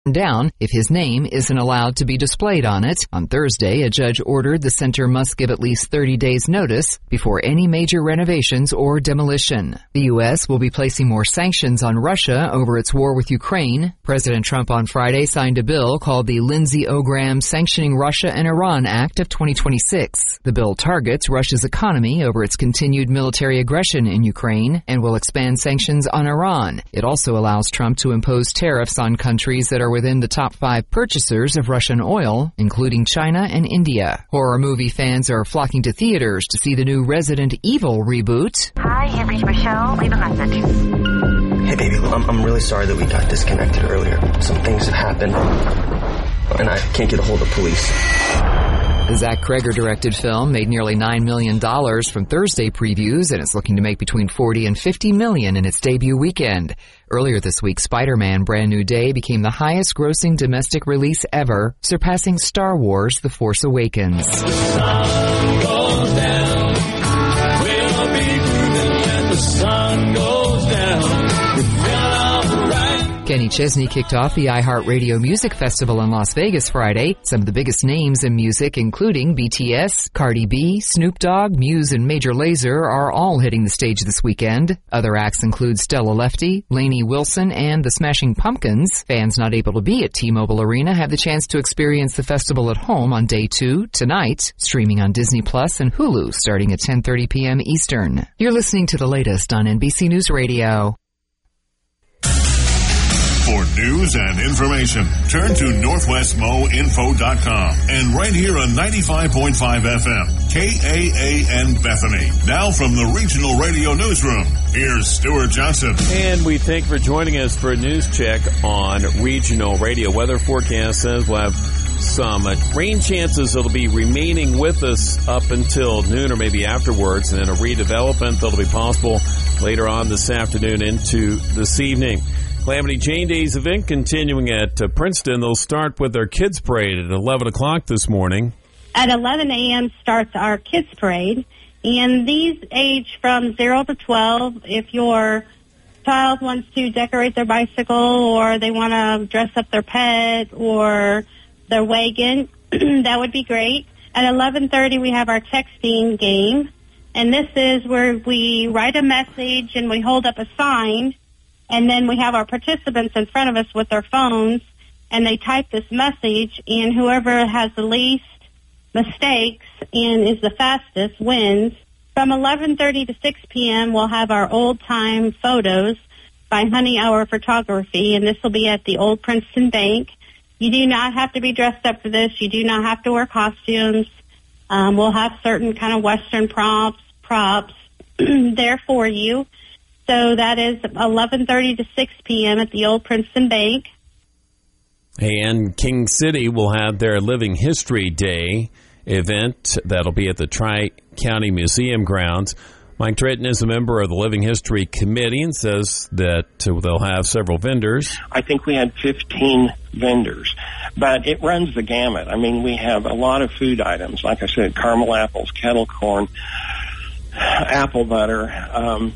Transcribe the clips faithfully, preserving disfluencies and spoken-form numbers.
down if his name isn't allowed to be displayed on it. On Thursday, a judge ordered the center must give at least thirty days notice before any major renovations or demolition. The U S will be placing more sanctions on Russia over its war with Ukraine. President Trump on Friday signed a bill called the Lindsey Graham Sanctioning Russia and Iran Act of twenty twenty-six. The bill targets Russia's economy over its continued military aggression in Ukraine and will expand sanctions on Iran. It also allows Trump to impose tariffs on countries that are within the top five purchasers of Russian oil, including China and India. Horror movie fans are flocking to theaters to see the new Resident Evil reboot. Hi, you've reached Michelle. Leave a message. Hey, baby, I'm, I'm really sorry that we got disconnected earlier. Some things have happened, and I can't get a hold of police. The Zach Cregger-directed film made nearly nine million dollars from Thursday previews, and it's looking to make between forty and fifty million dollars in its debut weekend. Earlier this week, Spider-Man Brand New Day became the highest-grossing domestic release ever, surpassing Star Wars The Force Awakens. The sun goes down. We'll be grooving when the sun goes down. We feel all right. Kenny Chesney kicked off the iHeartRadio Music Festival in Las Vegas Friday. Some of the biggest names in music, including B T S, Cardi B, Snoop Dogg, Muse, and Major Lazer, are all hitting the stage this weekend. Other acts include Stella Lefty, Lainey Wilson, and the Smashing Pumpkins. Fans not able to be at T-Mobile Arena have the chance to experience the festival at home on day two, tonight, streaming on Disney Plus and Hulu starting at ten thirty p.m. Eastern. You're listening to the latest on N B C News Radio. For news and information, turn to northwest mo info dot com and right here on ninety-five point five F M, K A A N Bethany. Now from the Regional Radio Newsroom, here's Stuart Johnson. And we thank you for joining us for a news check on Regional Radio. Weather forecast says we'll have some rain chances that'll be remaining with us up until noon or maybe afterwards, and then a redevelopment that'll be possible later on this afternoon into this evening. Calamity Jane Days event continuing at uh, Princeton. They'll start with their kids parade at eleven o'clock this morning. At eleven a.m. starts our kids parade, and these age from zero to twelve. If your child wants to decorate their bicycle or they want to dress up their pet or their wagon, that would be great. At eleven thirty, we have our texting game, and this is where we write a message and we hold up a sign. And then we have our participants in front of us with their phones, and they type this message, and whoever has the least mistakes and is the fastest wins. From eleven thirty to six p.m., we'll have our old-time photos by Honey Hour Photography, and this will be at the Old Princeton Bank. You do not have to be dressed up for this. You do not have to wear costumes. Um, we'll have certain kind of Western props, props there for you. So that is eleven thirty to six p.m. at the Old Princeton Bank. And King City will have their Living History Day event. That'll be at the Tri-County Museum grounds. Mike Drayton is a member of the Living History Committee and says that they'll have several vendors. I think we had fifteen vendors, but it runs the gamut. I mean, we have a lot of food items. Like I said, caramel apples, kettle corn, apple butter, um,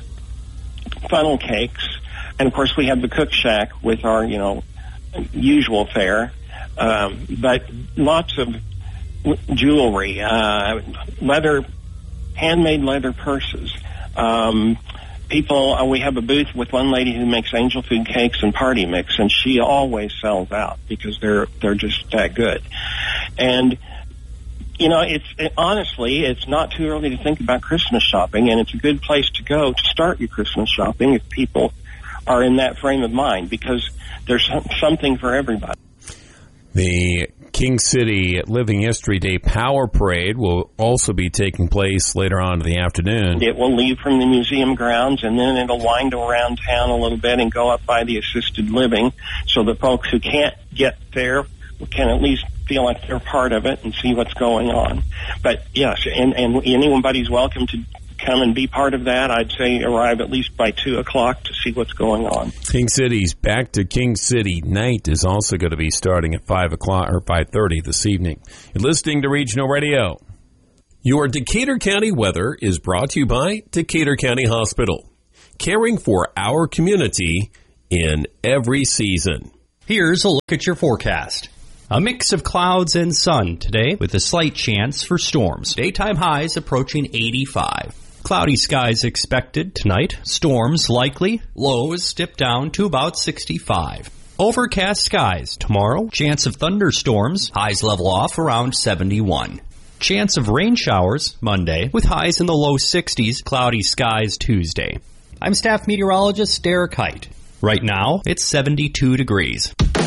funnel cakes, and of course we have the Cook Shack with our, you know, usual fare, um, but lots of jewelry, uh, leather, handmade leather purses. Um, people, uh, we have a booth with one lady who makes angel food cakes and party mix, and she always sells out because they're they're just that good. And you know, it's it, honestly, it's not too early to think about Christmas shopping, and it's a good place to go to start your Christmas shopping if people are in that frame of mind, because there's something for everybody. The King City Living History Day Power Parade will also be taking place later on in the afternoon. It will leave from the museum grounds, and then it'll wind around town a little bit and go up by the assisted living, so that folks who can't get there can at least feel like they're part of it and see what's going on. But yes, and, and anybody's welcome to come and be part of that. I'd say arrive at least by two o'clock to see what's going on. King City's Back to King City night is also going to be starting at five o'clock or five thirty this evening. You're listening to Regional Radio. Your Decatur County weather is brought to you by Decatur County Hospital, caring for our community in every season. Here's a look at your forecast. A mix of clouds and sun today with a slight chance for storms. Daytime highs approaching eighty-five. Cloudy skies expected tonight. Storms likely. Lows dip down to about sixty-five. Overcast skies tomorrow. Chance of thunderstorms. Highs level off around seventy-one. Chance of rain showers Monday with highs in the low sixties. Cloudy skies Tuesday. I'm staff meteorologist Derek Height. Right now, it's seventy-two degrees.